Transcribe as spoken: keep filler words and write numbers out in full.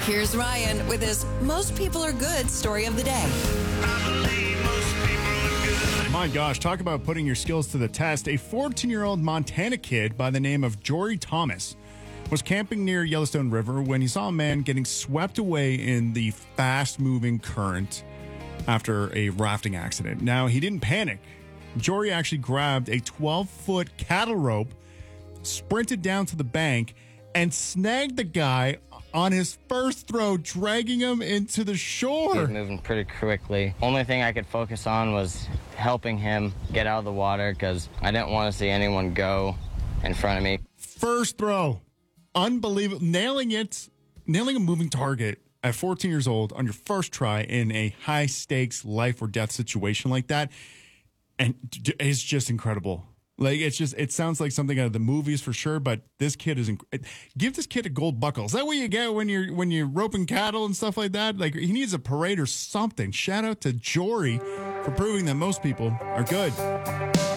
Here's Ryan with his Most People Are Good story of the day. My gosh, talk about putting your skills to the test. A fourteen-year-old Montana kid by the name of Jory Thomas was camping near Yellowstone River when he saw a man getting swept away in the fast-moving current after a rafting accident. Now, he didn't panic. Jory actually grabbed a twelve-foot cattle rope, sprinted down to the bank, and snagged the guy on his first throw, dragging him into the shore. He was moving pretty quickly. Only thing I could focus on was helping him get out of the water because I didn't want to see anyone go in front of me. First throw. Unbelievable. Nailing it, nailing a moving target at fourteen years old on your first try in a high-stakes life or death situation like that, and it's just incredible. Like, it's just, it sounds like something out of the movies for sure, but this kid is, inc- give this kid a gold buckle. Is that what you get when you're, when you're roping cattle and stuff like that? Like, he needs a parade or something. Shout out to Jory for proving that most people are good.